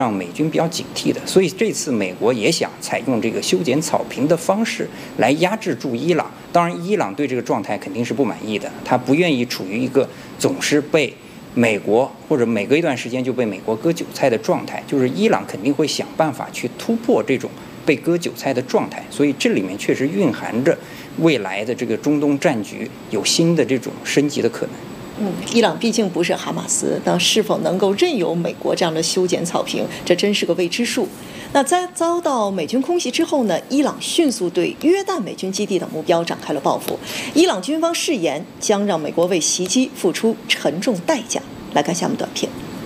让美军比较警惕的。所以这次美国也想采用这个修剪草坪的方式来压制住伊朗。当然，伊朗对这个状态肯定是不满意的，他不愿意处于一个总是被美国或者每隔一段时间就被美国割韭菜的状态，就是伊朗肯定会想办法去突破这种被割韭菜的状态。所以这里面确实蕴含着未来的这个中东战局有新的这种升级的可能。 伊朗毕竟不是哈马斯，那是否能够任由美国这样的修剪草坪，这真是个未知数。那在遭到美军空袭之后呢，伊朗迅速对约旦美军基地等目标展开了报复。伊朗军方誓言将让美国为袭击付出沉重代价。来看下面短片。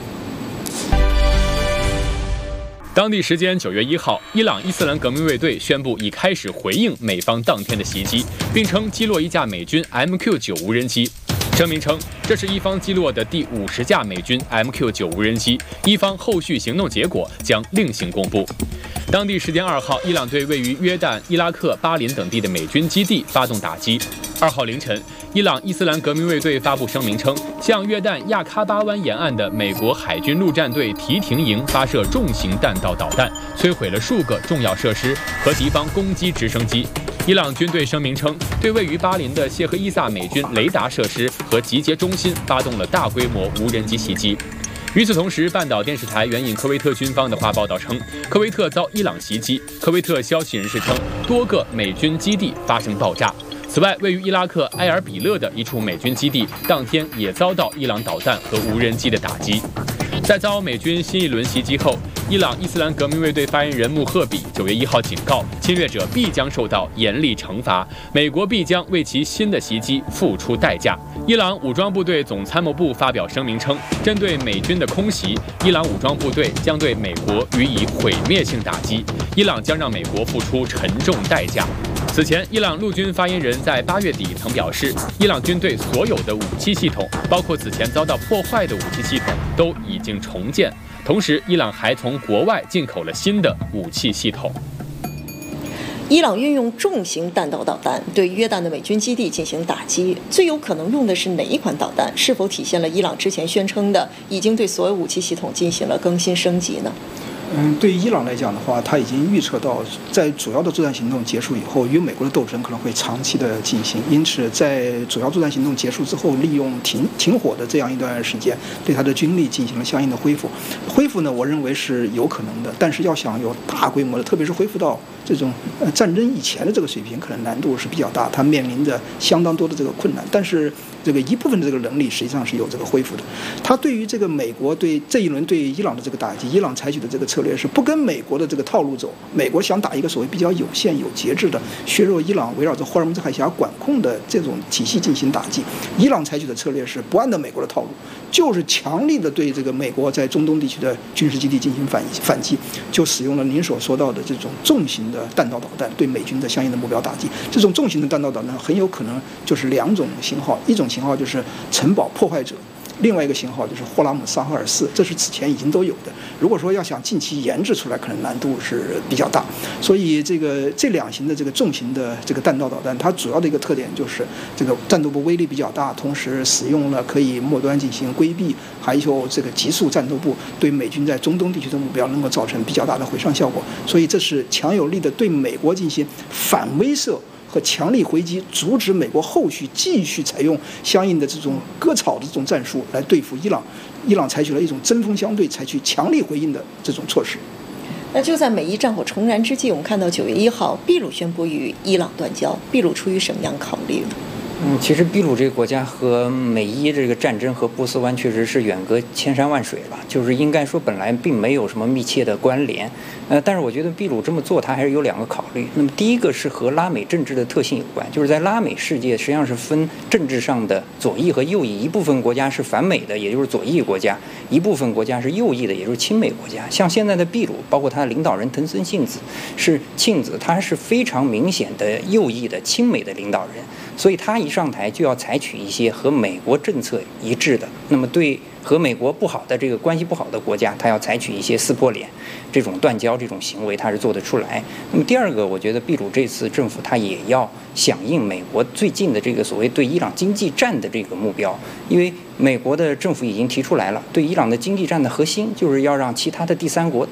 当地时间9月1号，伊朗伊斯兰革命卫队宣布已开始回应美方当天的袭击，并称击落一架美军 MQ-9 无人机。声明称，这是伊方击落的第50架美军 MQ-9 无人机，伊方后续行动结果将另行公布。当地时间2号，伊朗对位于约旦、伊拉克、巴林等地的美军基地发动打击。2号凌晨，伊朗伊斯兰革命卫队发布声明称，向约旦亚喀巴湾沿岸的美国海军陆战队提廷营发射重型弹道导弹，摧毁了数个重要设施和敌方攻击直升机。伊朗军队声明称，对位于巴林的谢赫伊萨美军雷达设施和集结中心发动了大规模无人机袭击。与此同时，半岛电视台援引科威特军方的话报道称，科威特遭伊朗袭击。科威特消息人士称，多个美军基地发生爆炸。此外，位于伊拉克埃尔比勒的一处美军基地，当天也遭到伊朗导弹和无人机的打击。在遭美军新一轮袭击后，伊朗伊斯兰革命卫队发言人穆赫比9月1号警告，侵略者必将受到严厉惩罚，美国必将为其新的袭击付出代价。伊朗武装部队总参谋部发表声明称，针对美军的空袭，伊朗武装部队将对美国予以毁灭性打击，伊朗将让美国付出沉重代价。此前，伊朗陆军发言人在8月底曾表示，伊朗军队所有的武器系统，包括此前遭到破坏的武器系统，都已经重建。同时，伊朗还从国外进口了新的武器系统。 伊朗运用重型弹道导弹对约旦的美军基地进行打击，最有可能用的是哪一款导弹？是否体现了伊朗之前宣称的已经对所有武器系统进行了更新升级呢？ 对于伊朗来讲的话，他已经预测到，在主要的作战行动结束以后，与美国的斗争可能会长期的进行，因此在主要作战行动结束之后，利用停火的这样一段时间，对他的军力进行了相应的恢复。恢复呢，我认为是有可能的，但是要想有大规模的，特别是恢复到这种战争以前的这个水平，可能难度是比较大，它面临着相当多的这个困难。但是这个一部分的这个能力实际上是有这个恢复的。他对于这个美国对这一轮对伊朗的这个打击，伊朗采取的这个策略是不跟美国的这个套路走。美国想打一个所谓比较有限、有节制的削弱伊朗围绕着霍尔木兹海峡管控的这种体系进行打击。伊朗采取的策略是不按照美国的套路，就是强力的对这个美国在中东地区的军事基地进行反击，就使用了您所说到的这种重型的弹道导弹对美军的相应的目标打击。这种重型的弹道导弹很有可能就是2种型号，一种型号就是城堡破坏者，另外一个型号就是霍拉姆沙赫尔4，这是此前已经都有的。如果说要想近期研制出来，可能难度是比较大。所以这2型的这个重型的这个弹道导弹，它主要的一个特点就是这个战斗部威力比较大，同时使用了可以末端进行规避，还有这个急速战斗部，对美军在中东地区的目标能够造成比较大的毁伤效果。所以这是强有力的对美国进行反威慑和强力回击，阻止美国后续继续采用相应的这种割草的这种战术来对付伊朗。伊朗采取了一种针锋相对、采取强力回应的这种措施。 那就在美伊战火重燃之际，我们看到9月1号，秘鲁宣布与伊朗断交。秘鲁出于什么样考虑呢？ 其实秘鲁这个国家和美伊这个战争和波斯湾确实是远隔千山万水了，就是应该说本来并没有什么密切的关联。但是我觉得秘鲁这么做，它还是有2个考虑。那么第一个是和拉美政治的特性有关，就是在拉美世界实际上是分政治上的左翼和右翼，一部分国家是反美的，也就是左翼国家；一部分国家是右翼的，也就是亲美国家。像现在的秘鲁，包括他的领导人藤森庆子，他是非常明显的右翼的亲美的领导人，所以他一上台就要采取一些和美国政策一致的，那么对和美国不好的这个关系不好的国家，他要采取一些撕破脸这种断交这种行为，他是做得出来。那么第二个，我觉得秘鲁这次政府他也要响应美国最近的这个所谓对伊朗经济战的这个目标，因为美国的政府已经提出来了，对伊朗的经济战的核心就是要让其他的第三国